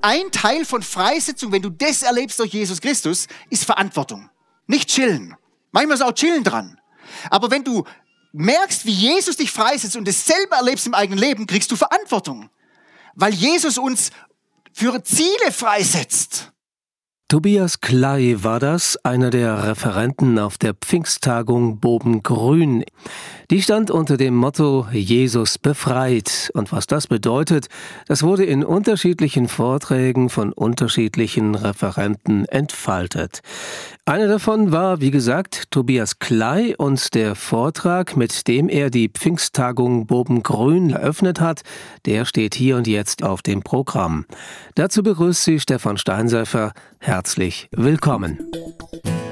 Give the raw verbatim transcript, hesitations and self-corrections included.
ein Teil von Freisetzung, wenn du das erlebst durch Jesus Christus, ist Verantwortung. Nicht chillen. Manchmal ist auch chillen dran. Aber wenn du merkst, wie Jesus dich freisetzt und dasselbe erlebst im eigenen Leben, kriegst du Verantwortung. Weil Jesus uns für Ziele freisetzt. Tobias Klei war das, einer der Referenten auf der Pfingsttagung Bobengrün. Die stand unter dem Motto Jesus befreit. Und was das bedeutet, das wurde in unterschiedlichen Vorträgen von unterschiedlichen Referenten entfaltet. Einer davon war, wie gesagt, Tobias Klei, und der Vortrag, mit dem er die Pfingsttagung Bobengrün eröffnet hat, der steht hier und jetzt auf dem Programm. Dazu begrüßt Sie Stefan Steinseifer. Herzlich willkommen.